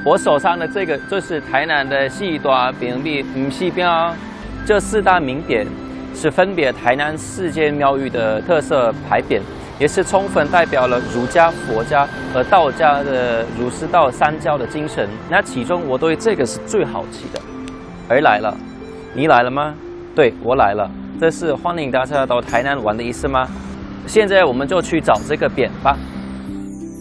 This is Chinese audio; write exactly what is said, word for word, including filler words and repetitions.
我手上的这个就是台南的四大名埤，唔是标，这四大名匾是分别台南四间庙宇的特色牌匾，也是充分代表了儒家、佛家和道家的儒释道三教的精神。那其中我对这个是最好奇的，而来了，你来了吗？对，我来了，这是欢迎大家到台南玩的意思吗？现在我们就去找这个匾吧。